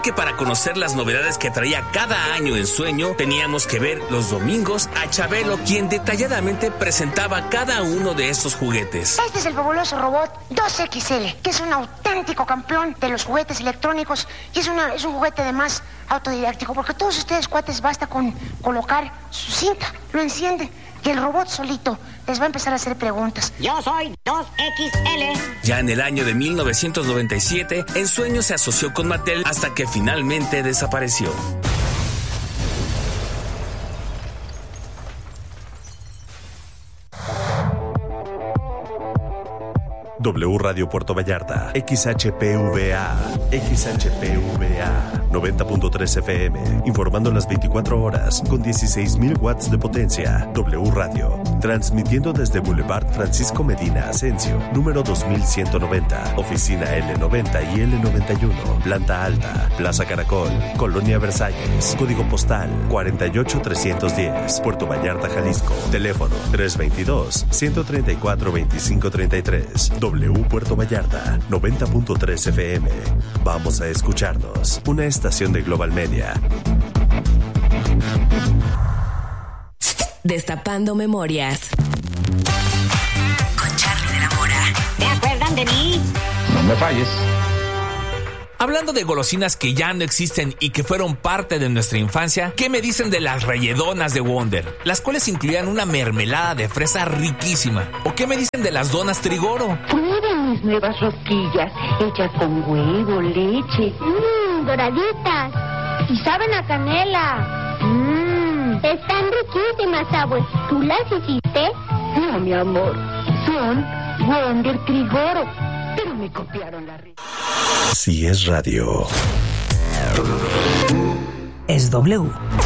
Que para conocer las novedades que traía cada año en Sueño, teníamos que ver los domingos a Chabelo, quien detalladamente presentaba cada uno de estos juguetes. Este es el fabuloso robot 2XL, que es un auténtico campeón de los juguetes electrónicos y es un juguete además autodidáctico, porque todos ustedes, cuates, basta con colocar su cinta, lo encienden y el robot solito les va a empezar a hacer preguntas. Yo soy 2XL. Ya en el año de 1997, Ensueño se asoció con Mattel hasta que finalmente desapareció. W Radio Puerto Vallarta, XHPVA, 90.3 FM, informando las 24 horas con 16.000 watts de potencia. W Radio, transmitiendo desde Boulevard Francisco Medina Asensio, número 2190, oficina L90 y L91, planta alta, Plaza Caracol, Colonia Versalles, código postal 48310, Puerto Vallarta, Jalisco, teléfono 322-134-2533. W Puerto Vallarta, 90.3 FM. Vamos a escucharnos. Una estación de Global Media. Destapando memorias. Con Charly de la Mora. ¿Te acuerdan de mí? No me falles. Hablando de golosinas que ya no existen y que fueron parte de nuestra infancia, ¿qué me dicen de las relledonas de Wonder? Las cuales incluían una mermelada de fresa riquísima. ¿O qué me dicen de las donas Trigoro? Prueben mis nuevas rosquillas, hechas con huevo, leche. Doraditas. Y saben a canela. Están riquísimas, abuelo. ¿Tú las hiciste? No, mi amor, son Wonder Trigoro. Pero me copiaron la receta. Si es radio, es W.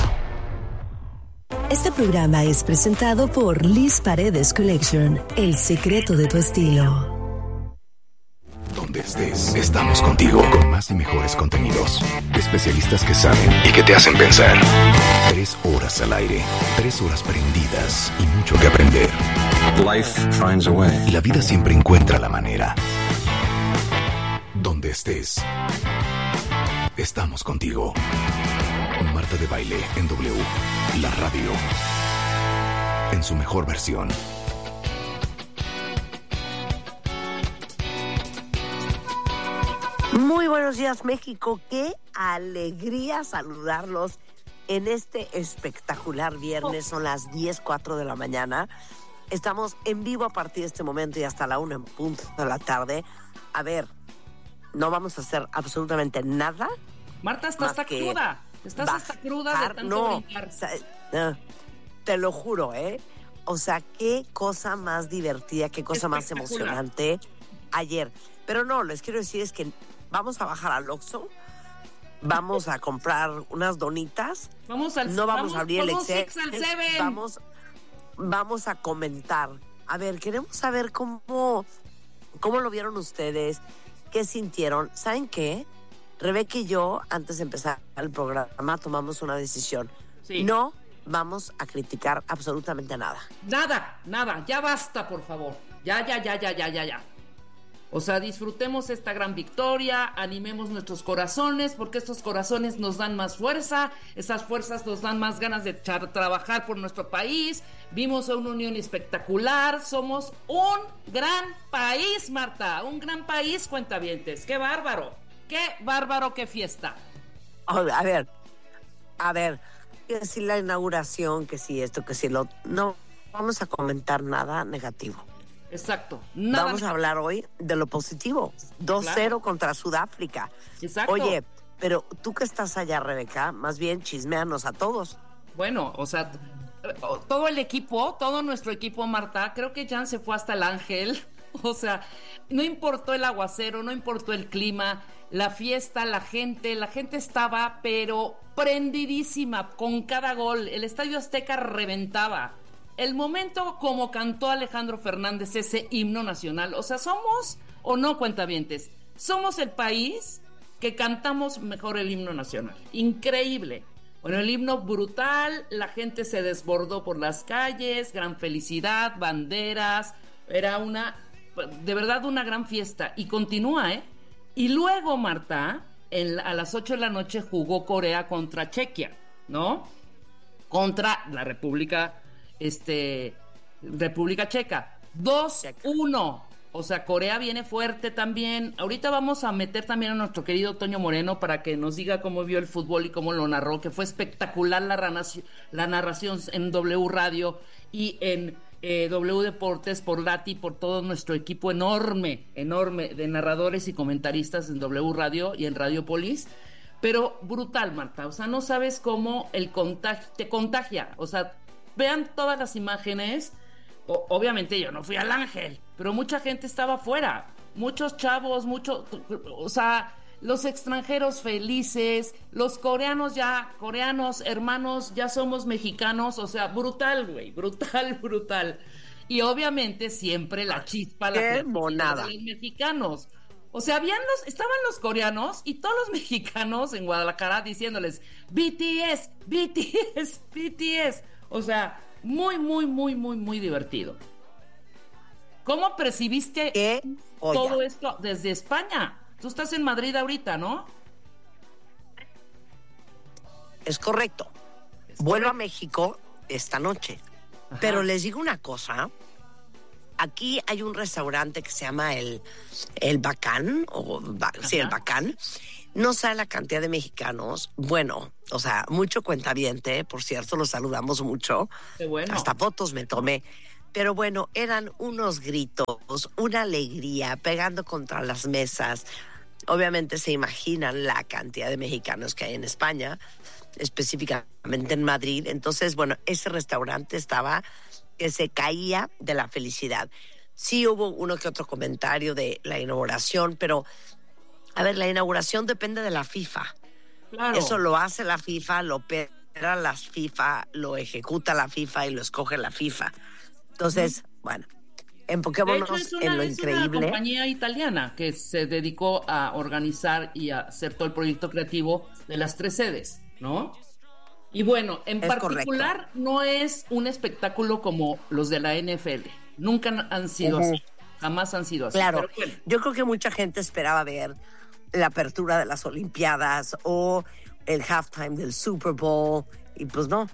Este programa es presentado por Liz Paredes Collection, el secreto de tu estilo. Donde estés, estamos contigo con más y mejores contenidos. Especialistas que saben y que te hacen pensar. 3 horas al aire, 3 horas prendidas y mucho que aprender. Life finds a way. La vida siempre encuentra la manera. Donde estés, estamos contigo. Marta de Baile en W, la radio, en su mejor versión. Muy buenos días, México. Qué alegría saludarlos en este espectacular viernes. Son las 10:04 de la mañana. Estamos en vivo a partir de este momento y hasta la 1 en punto de la tarde. A ver, no vamos a hacer absolutamente nada. Marta, estás cruda. Estás hasta cruda de tanto brincar. Te lo juro, ¿eh? O sea, qué cosa más divertida, qué cosa más emocionante ayer. Pero no, les quiero decir es que vamos a bajar al Oxxo, vamos a comprar unas donitas. No vamos a abrir el Excel. Vamos a comentar. A ver, queremos saber cómo lo vieron ustedes. ¿Qué sintieron? ¿Saben qué? Rebeca y yo, antes de empezar el programa, tomamos una decisión. Sí. No vamos a criticar absolutamente nada. Nada. Ya basta, por favor. Ya. O sea, disfrutemos esta gran victoria, animemos nuestros corazones, porque estos corazones nos dan más fuerza, esas fuerzas nos dan más ganas de trabajar por nuestro país. Vimos a una unión espectacular, somos un gran país, Marta, un gran país, cuentavientes. ¡Qué bárbaro, qué fiesta! A ver, que si la inauguración, que si esto, que si lo... No vamos a comentar nada negativo. Exacto. Vamos a hablar hoy de lo positivo. 2-0 contra Sudáfrica. Exacto. Oye, pero tú que estás allá, Rebeca, más bien chisméanos a todos. Bueno, o sea, todo nuestro equipo, Marta, creo que Jan se fue hasta el Ángel. O sea, no importó el aguacero, no importó el clima, la fiesta, la gente estaba, pero prendidísima con cada gol. El Estadio Azteca reventaba. El momento como cantó Alejandro Fernández ese himno nacional, o sea, somos, o no, cuentavientes, somos el país que cantamos mejor el himno nacional. Increíble. Bueno, el himno brutal, la gente se desbordó por las calles, gran felicidad, banderas, era de verdad una gran fiesta, y continúa, ¿eh? Y luego, Marta, a las 8 de la noche jugó Corea contra Chequia, ¿no? Contra la República Checa. 2-1. O sea, Corea viene fuerte también. Ahorita vamos a meter también a nuestro querido Toño Moreno para que nos diga cómo vio el fútbol y cómo lo narró, que fue espectacular la narración en W Radio y en W Deportes por Lati, por todo nuestro equipo enorme de narradores y comentaristas en W Radio y en Radiopolis. Pero brutal, Marta. O sea, no sabes cómo el contagio te contagia. O sea, vean todas las imágenes. Obviamente yo no fui al Ángel, pero mucha gente estaba afuera, muchos chavos, o sea, los extranjeros felices, los coreanos, hermanos, ya somos mexicanos, o sea, brutal, güey, brutal. Y obviamente siempre la chispa, la creatividad de los mexicanos. O sea, estaban los coreanos y todos los mexicanos en Guadalajara diciéndoles BTS. O sea, muy divertido. ¿Cómo percibiste todo esto desde España? Tú estás en Madrid ahorita, ¿no? Es correcto. Vuelvo a México esta noche. Ajá. Pero les digo una cosa. Aquí hay un restaurante que se llama el Bacán, el Bacán. No sabe la cantidad de mexicanos. Bueno, o sea, mucho cuentaviente, por cierto, los saludamos mucho. Qué bueno. Hasta fotos me tomé. Pero bueno, eran unos gritos, una alegría, pegando contra las mesas. Obviamente se imaginan la cantidad de mexicanos que hay en España, específicamente en Madrid. Entonces, bueno, ese restaurante estaba que se caía de la felicidad. Sí hubo uno que otro comentario de la inauguración, pero a ver, la inauguración depende de la FIFA. Claro. Eso lo hace la FIFA, lo opera la FIFA, lo ejecuta la FIFA y lo escoge la FIFA. Entonces, bueno, enfoquémonos en lo increíble. Es una compañía italiana que se dedicó a organizar y a hacer todo el proyecto creativo de las 3 sedes, ¿no? Y bueno, en particular correcto. No es un espectáculo como los de la NFL. Nunca han sido así. Jamás han sido así. Claro, pero bueno. Yo creo que mucha gente esperaba ver la apertura de las Olimpiadas o el halftime del Super Bowl y pues no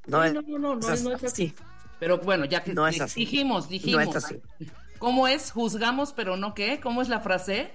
es así. Pero bueno, ya que no es así. dijimos. No es así. ¿Cómo es? Juzgamos, pero no qué. ¿Cómo es la frase?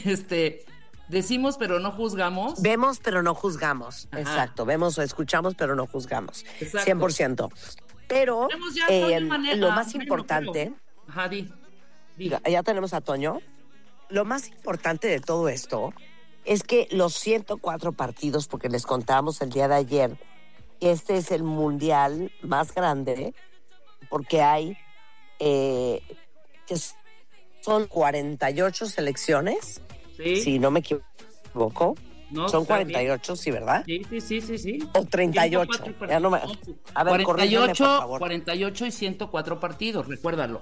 Decimos, pero no juzgamos. Vemos, pero no juzgamos. Ajá. Exacto. Vemos o escuchamos, pero no juzgamos. Exacto. 100%. Pero lo más importante. Ajá, ya tenemos a Toño. Lo más importante de todo esto es que los 104 partidos, porque les contábamos el día de ayer, este es el mundial más grande, porque hay que son 48 selecciones, si no me equivoco. No, son 48, sí, ¿verdad? Sí. O 38. Ya no me... A ver, 48, por favor. 48 y 104 partidos, recuérdalo.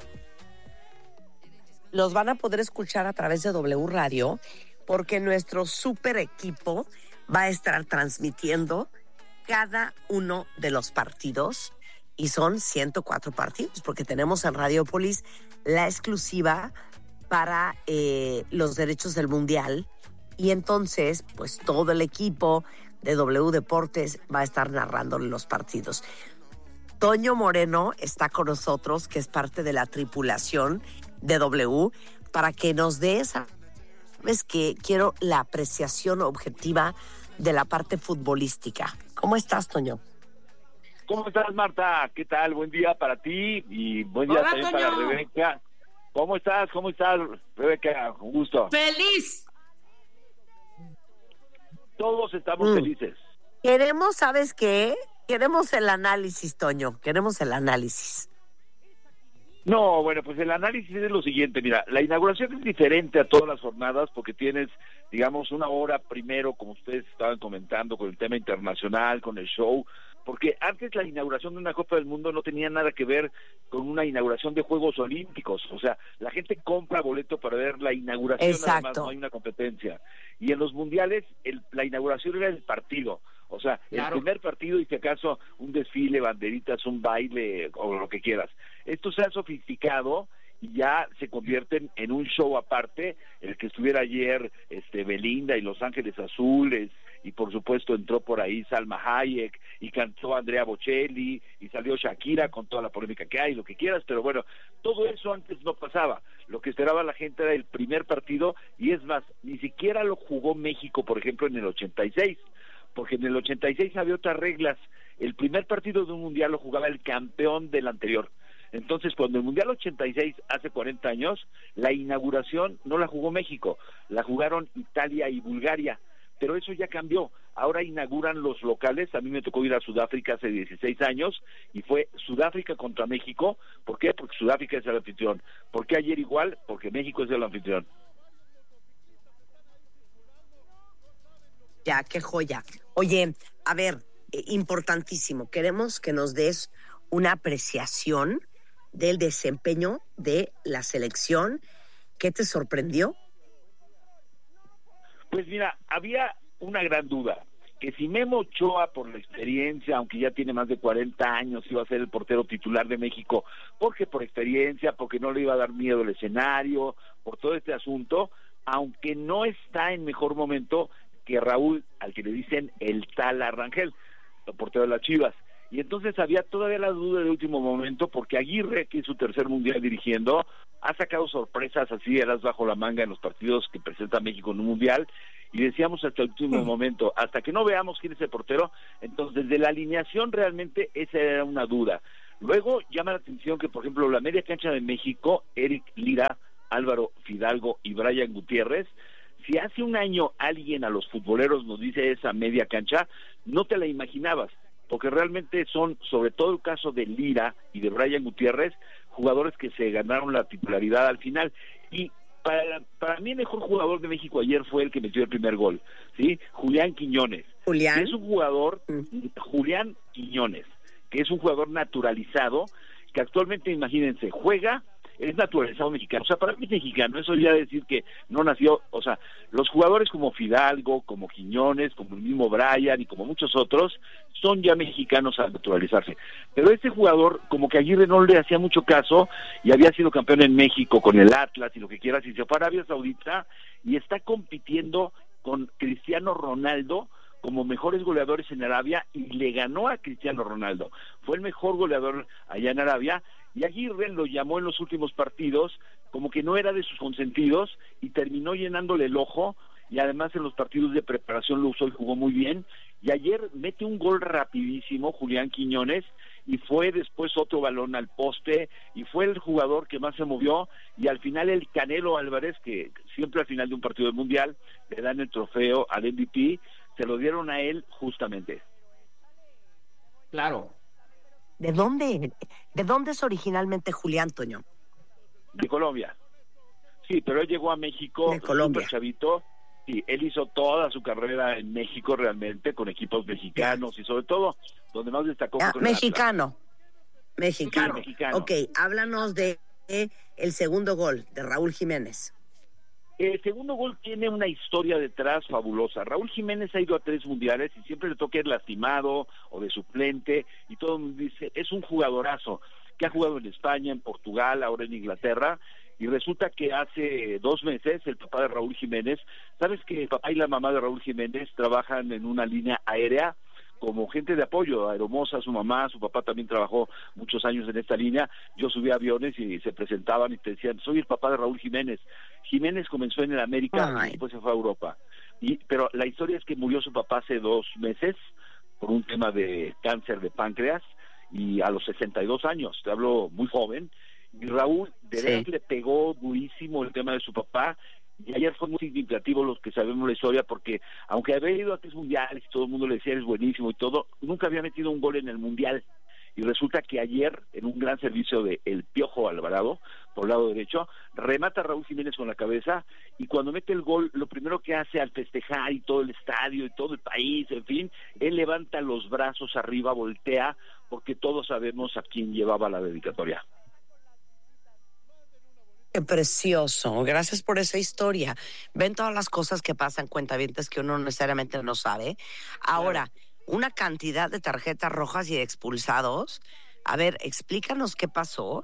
Los van a poder escuchar a través de W Radio, porque nuestro super equipo va a estar transmitiendo cada uno de los partidos, y son 104 partidos, porque tenemos en Radiopolis la exclusiva para los derechos del Mundial, y entonces, pues todo el equipo de W Deportes va a estar narrando los partidos. Toño Moreno está con nosotros, que es parte de la tripulación de W, para que nos dé esa... ¿Ves que quiero la apreciación objetiva de la parte futbolística? ¿Cómo estás, Toño? ¿Cómo estás, Marta? ¿Qué tal? Buen día para ti y buen día también para Rebeca. ¿Cómo estás, Rebeca? Un gusto. ¡Feliz! Todos estamos felices. Queremos, ¿sabes qué? Queremos el análisis, Toño. Queremos el análisis. No, bueno, pues el análisis es lo siguiente. Mira, la inauguración es diferente a todas las jornadas porque tienes, digamos, una hora primero, como ustedes estaban comentando, con el tema internacional, con el show, porque antes la inauguración de una Copa del Mundo no tenía nada que ver con una inauguración de Juegos Olímpicos. O sea, la gente compra boleto para ver la inauguración, además no hay una competencia. Y en los mundiales la inauguración era el partido. O sea, claro, el primer partido y si acaso un desfile, banderitas, un baile o lo que quieras. Esto se ha sofisticado y ya se convierten en un show aparte, el que estuviera ayer Belinda y Los Ángeles Azules, y por supuesto entró por ahí Salma Hayek, y cantó Andrea Bocelli, y salió Shakira con toda la polémica que hay, lo que quieras, pero bueno, todo eso antes no pasaba. Lo que esperaba la gente era el primer partido, y es más, ni siquiera lo jugó México, por ejemplo, en el 86, porque en el 86 había otras reglas. El primer partido de un mundial lo jugaba el campeón del anterior. Entonces, cuando el Mundial 86, hace 40 años, la inauguración no la jugó México, la jugaron Italia y Bulgaria, pero eso ya cambió. Ahora inauguran los locales. A mí me tocó ir a Sudáfrica hace 16 años, y fue Sudáfrica contra México. ¿Por qué? Porque Sudáfrica es el anfitrión. ¿Por qué ayer igual? Porque México es el anfitrión. Ya, qué joya. Oye, a ver, importantísimo, queremos que nos des una apreciación del desempeño de la selección. ¿Qué te sorprendió? Pues mira, había una gran duda, que si Memo Ochoa, por la experiencia, aunque ya tiene más de 40 años, iba a ser el portero titular de México, porque por experiencia, porque no le iba a dar miedo el escenario, por todo este asunto, aunque no está en mejor momento que Raúl, al que le dicen el Tala Rangel, el portero de las Chivas. Y entonces había todavía la duda de último momento, porque Aguirre, que es su tercer mundial dirigiendo, ha sacado sorpresas así, eras bajo la manga en los partidos que presenta México en un mundial, y decíamos hasta el último momento, hasta que no veamos quién es el portero. Entonces, desde la alineación realmente esa era una duda. Luego llama la atención que, por ejemplo, la media cancha de México, Eric Lira, Álvaro Fidalgo y Brian Gutiérrez, si hace un año alguien a los futboleros nos dice esa media cancha, no te la imaginabas, porque realmente son, sobre todo el caso de Lira y de Brian Gutiérrez, jugadores que se ganaron la titularidad al final. Y para mí el mejor jugador de México ayer fue el que metió el primer gol, ¿sí? Julián Quiñones. Julián. Es un jugador, Julián Quiñones, que es un jugador naturalizado, que actualmente, imagínense, juega, es naturalizado mexicano. O sea, para mí es mexicano, eso ya decir que no nació, o sea, los jugadores como Fidalgo, como Quiñones, como el mismo Brian y como muchos otros, son ya mexicanos al naturalizarse. Pero este jugador, como que Aguirre no le hacía mucho caso, y había sido campeón en México con el Atlas y lo que quieras, y se fue a Arabia Saudita y está compitiendo con Cristiano Ronaldo como mejores goleadores en Arabia, y le ganó a Cristiano Ronaldo. Fue el mejor goleador allá en Arabia, y Aguirre lo llamó en los últimos partidos como que no era de sus consentidos, y terminó llenándole el ojo, y además en los partidos de preparación lo usó y jugó muy bien, y ayer mete un gol rapidísimo Julián Quiñones, y fue después otro balón al poste, y fue el jugador que más se movió, y al final el Canelo Álvarez, que siempre al final de un partido del Mundial le dan el trofeo al MVP, se lo dieron a él justamente. Claro. ¿De dónde es originalmente Julián, Toño? De Colombia. Sí, pero él llegó a México, de Colombia, súper chavito. Sí, él hizo toda su carrera en México realmente, con equipos mexicanos, y sobre todo, donde más destacó fue mexicano. Ok, Sí. háblanos de el segundo gol de Raúl Jiménez. El segundo gol tiene una historia detrás fabulosa. Raúl Jiménez ha ido a 3 mundiales y siempre le toca ir lastimado o de suplente, y todo el mundo dice, es un jugadorazo, que ha jugado en España, en Portugal, ahora en Inglaterra, y resulta que hace 2 meses el papá de Raúl Jiménez, ¿sabes que el papá y la mamá de Raúl Jiménez trabajan en una línea aérea como gente de apoyo? Aeromoza, su mamá, su papá también trabajó muchos años en esta línea. Yo subí a aviones y se presentaban y te decían, soy el papá de Raúl Jiménez. Jiménez comenzó en el América y después se fue a Europa. Pero la historia es que murió su papá hace 2 meses por un tema de cáncer de páncreas, y a los 62 años, te hablo muy joven, y Raúl de verdad le pegó durísimo el tema de su papá. Y ayer fue muy significativo los que sabemos la historia, porque aunque había ido a 3 mundiales y todo el mundo le decía eres buenísimo y todo, nunca había metido un gol en el mundial. Y resulta que ayer, en un gran servicio de El Piojo Alvarado, por el lado derecho, remata a Raúl Jiménez con la cabeza, y cuando mete el gol, lo primero que hace al festejar, y todo el estadio y todo el país, en fin, él levanta los brazos arriba, voltea, porque todos sabemos a quién llevaba la dedicatoria. Qué precioso, gracias por esa historia. Ven todas las cosas que pasan, cuentavientes, que uno necesariamente no sabe. Ahora, una cantidad de tarjetas rojas y de expulsados. A ver, explícanos qué pasó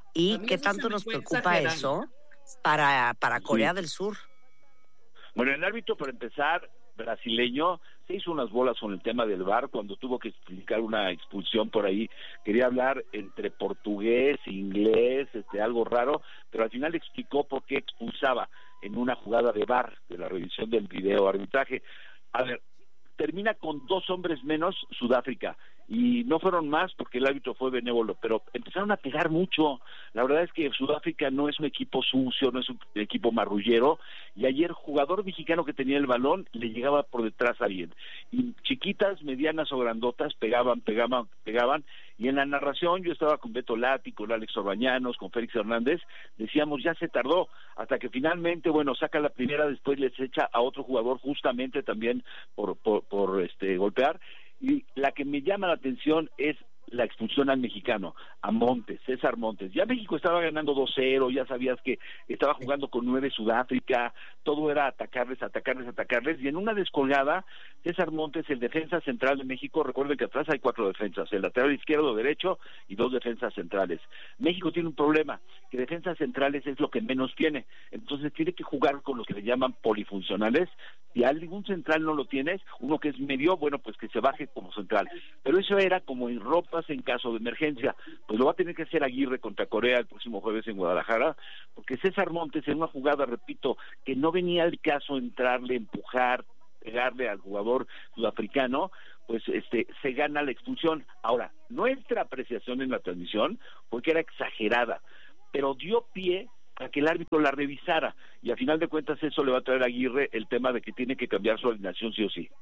¿Y qué tanto nos preocupa eso para Corea del Sur? Bueno, el árbitro, para empezar, brasileño, se hizo unas bolas con el tema del VAR cuando tuvo que explicar una expulsión por ahí. Quería hablar entre portugués, inglés, algo raro, pero al final explicó por qué expulsaba en una jugada de VAR, de la revisión del video arbitraje. A ver, termina con 2 hombres menos Sudáfrica, y no fueron más porque el árbitro fue benévolo, pero empezaron a pegar mucho. La verdad es que Sudáfrica no es un equipo sucio, no es un equipo marrullero, y ayer jugador mexicano que tenía el balón le llegaba por detrás a alguien, y chiquitas, medianas o grandotas pegaban, y en la narración yo estaba con Beto Lati, con Alex Orbañanos, con Félix Hernández, decíamos ya se tardó, hasta que finalmente, bueno, saca la primera, después les echa a otro jugador justamente también por golpear. Y la que me llama la atención es la expulsión al mexicano, a Montes, César Montes. Ya México estaba ganando 2-0, ya sabías que estaba jugando con 9 Sudáfrica, todo era atacarles, y en una descolgada, César Montes, el defensa central de México, recuerden que atrás hay 4 defensas, el lateral izquierdo, derecho y 2 defensas centrales. México tiene un problema, que defensas centrales es lo que menos tiene, entonces tiene que jugar con los que le llaman polifuncionales. Si algún central no lo tienes, uno que es medio, bueno, pues que se baje como central, pero eso era como en ropas en caso de emergencia. Pues lo va a tener que hacer Aguirre contra Corea el próximo jueves en Guadalajara, porque César Montes, en una jugada, repito, que no venía al caso entrarle, empujar, pegarle al jugador sudafricano, pues se gana la expulsión. Ahora, nuestra apreciación en la transmisión fue que era exagerada, pero dio pie a que el árbitro la revisara, y a final de cuentas eso le va a traer a Aguirre el tema de que tiene que cambiar su alineación sí o sí.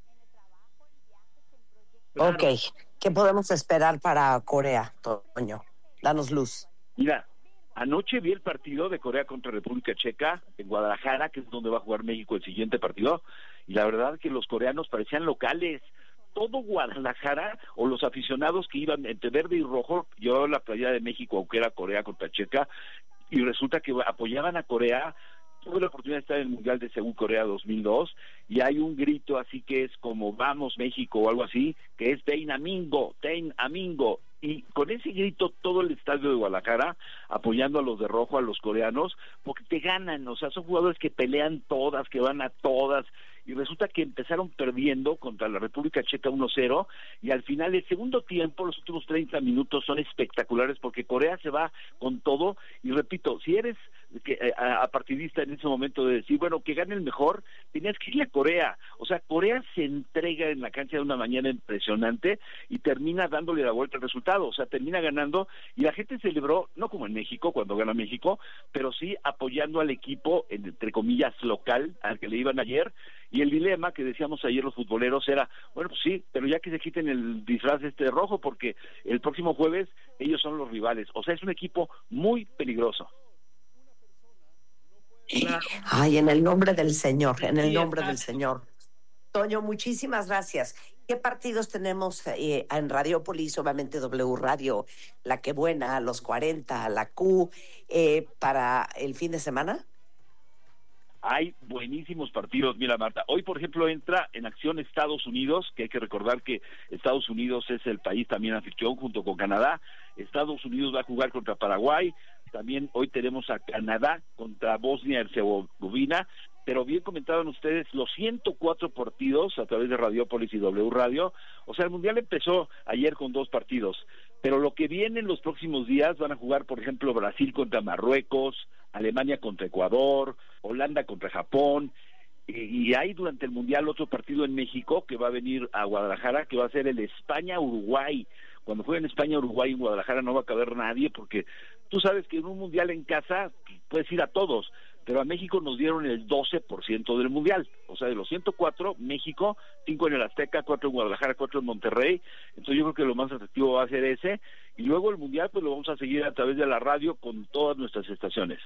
Claro. Ok, ¿qué podemos esperar para Corea, Toño? Danos luz. Mira, anoche vi el partido de Corea contra República Checa en Guadalajara, que es donde va a jugar México el siguiente partido, y la verdad que los coreanos parecían locales. Todo Guadalajara, o los aficionados que iban entre verde y rojo, yo la playa de México, aunque era Corea contra Checa, y resulta que apoyaban a Corea. Tuve la oportunidad de estar en el Mundial de Seúl, Corea 2002, y hay un grito así que es como "Vamos México" o algo así, que es "Tein Amingo", y con ese grito todo el estadio de Guadalajara apoyando a los de rojo, a los coreanos, porque te ganan, o sea, son jugadores que pelean todas, que van a todas, y resulta que empezaron perdiendo contra la República Checa 1-0, y al final el segundo tiempo, los últimos 30 minutos son espectaculares, porque Corea se va con todo, y repito, si eres partidista en ese momento de decir, bueno, que gane el mejor, tenías que irle a Corea. O sea, Corea se entrega en la cancha de una manera impresionante y termina dándole la vuelta al resultado, o sea, termina ganando, y la gente celebró, no como en México, cuando gana México, pero sí apoyando al equipo, entre comillas, local, al que le iban ayer. Y el dilema que decíamos ayer los futboleros era, bueno, pues sí, pero ya que se quiten el disfraz rojo, porque el próximo jueves ellos son los rivales. O sea, es un equipo muy peligroso. Ay, en el nombre del Señor, en el nombre del Señor. Toño, muchísimas gracias. ¿Qué partidos tenemos en Radiopolis? Obviamente W Radio, La Que Buena, Los 40, La Q, para el fin de semana. Hay buenísimos partidos. Mira, Marta, hoy por ejemplo entra en acción Estados Unidos, que hay que recordar que Estados Unidos es el país también anfitrión junto con Canadá. Estados Unidos va a jugar contra Paraguay. También hoy tenemos a Canadá contra Bosnia-Herzegovina. Pero bien comentaban ustedes, los 104 partidos a través de Radiopolis y W Radio. O sea, el Mundial empezó ayer con 2 partidos, pero lo que viene en los próximos días van a jugar, por ejemplo, Brasil contra Marruecos, Alemania contra Ecuador, Holanda contra Japón, y hay durante el Mundial otro partido en México que va a venir a Guadalajara, que va a ser el España-Uruguay. Cuando jueguen España-Uruguay en Guadalajara no va a caber nadie, porque tú sabes que en un Mundial en casa puedes ir a todos, pero a México nos dieron el 12% del Mundial. O sea, de los 104, México, 5 en el Azteca, 4 en Guadalajara, 4 en Monterrey. Entonces yo creo que lo más atractivo va a ser ese. Y luego el Mundial pues lo vamos a seguir a través de la radio con todas nuestras estaciones.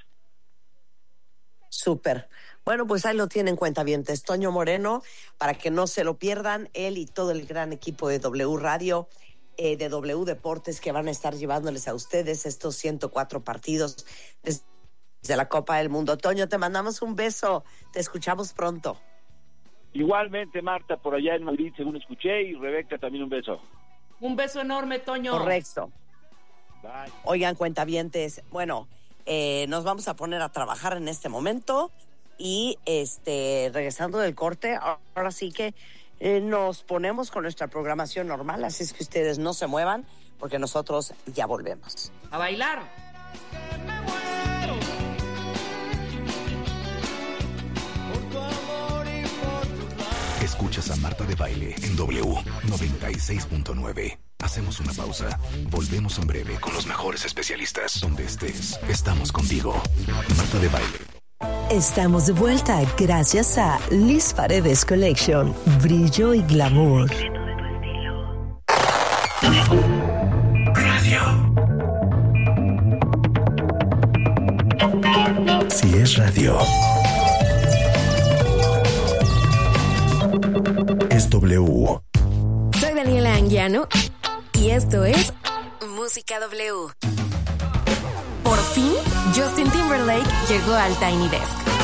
Súper. Bueno, pues ahí lo tienen, cuentavientes. Toño Moreno, para que no se lo pierdan, él y todo el gran equipo de W Radio, de W Deportes, que van a estar llevándoles a ustedes estos 104 partidos de la Copa del Mundo. Toño, te mandamos un beso, te escuchamos pronto. Igualmente, Marta, por allá en Madrid, según escuché, y Rebeca, también un beso. Un beso enorme, Toño. Correcto. Bye. Oigan, cuentavientes, bueno, nos vamos a poner a trabajar en este momento y regresando del corte, ahora sí que nos ponemos con nuestra programación normal, así es que ustedes no se muevan porque nosotros ya volvemos. A bailar. Escuchas a Marta de Baile en W 96.9. Hacemos una pausa. Volvemos en breve con los mejores especialistas. Donde estés, estamos contigo. Marta de Baile. Estamos de vuelta gracias a Liz Paredes Collection. Brillo y glamour. Radio. Si es radio, es W. Soy Daniela Anguiano y esto es Música W. Por fin, Justin Timberlake llegó al Tiny Desk.